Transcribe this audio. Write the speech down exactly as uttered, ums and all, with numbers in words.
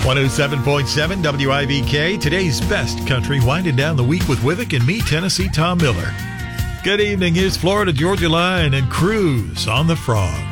one oh seven point seven W I V K, today's best country, winding down the week with Withick and me, Tennessee Tom Miller. Good evening. Here's Florida Georgia Line and Cruise on the Frog.